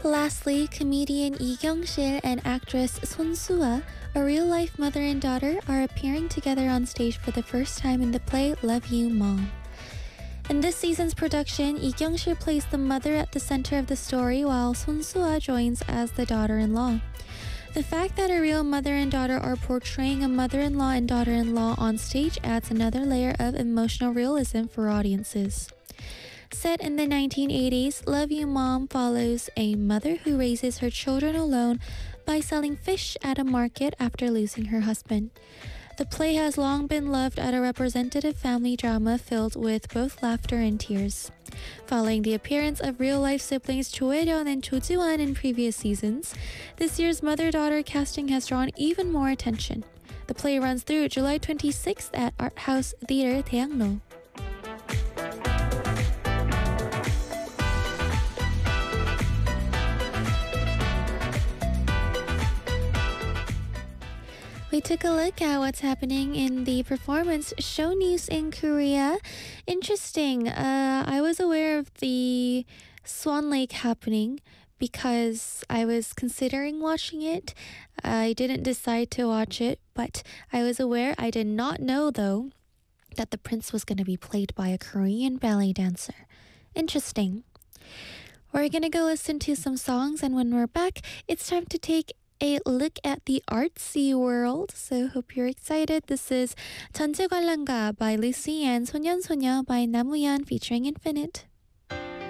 Lastly, comedian Lee Kyung-sil and actress Son Soo-ah, a real-life mother and daughter, are appearing together on stage for the first time in the play Love You, Mom. In this season's production, Lee Kyung-sil plays the mother at the center of the story, while Son Soo-ah joins as the daughter-in-law. The fact that a real mother and daughter are portraying a mother-in-law and daughter-in-law on stage adds another layer of emotional realism for audiences. Set in the 1980s, Love You, Mom follows a mother who raises her children alone by selling fish at a market after losing her husband. The play has long been loved as a representative family drama filled with both laughter and tears. Following the appearance of real-life siblings Cho Hae-ryun and Cho Ji-won in previous seasons, this year's mother-daughter casting has drawn even more attention. The play runs through July 26th at Art House Theater, Daeangno. We took a look at what's happening in the performance show news in Korea. Interesting. I was aware of the Swan Lake happening because I was considering watching it. I didn't decide to watch it, but I was aware. I did not know, though, that the prince was going to be played by a Korean ballet dancer. Interesting. We're going to go listen to some songs, and when we're back, it's time to take a look at the artsy world. So hope you're excited. This is 전체 관람가 by Lucy and 소년소녀 by Namuyan featuring Infinite.